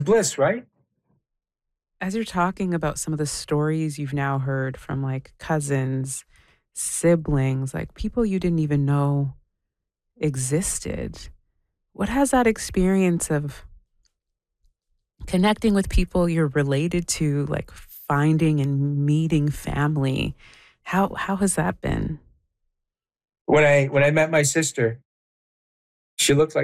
Bliss, right? As you're talking about some of the stories you've now heard from like cousins, siblings, like people you didn't even know existed, what has that experience of connecting with people you're related to, like finding and meeting family, how has that been? When I met my sister, she looked like